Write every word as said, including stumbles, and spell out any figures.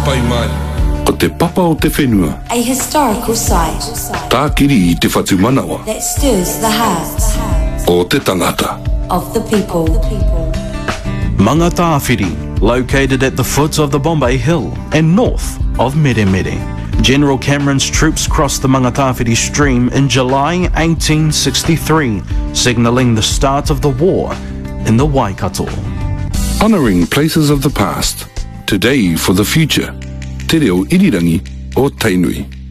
pai mai. Ko te papa o te whenua. A historical site. Tākiri i te whatu manawa. That stirs the hearts. O te tangata. Of the people. Mangatawhiri, located at the foot of the Bombay Hill and north of Meremere. General Cameron's troops crossed the Mangatawhiri stream in July eighteen sixty-three, signalling the start of the war in the Waikato. Honouring places of the past, today for the future. Te reo irirangi o Tainui.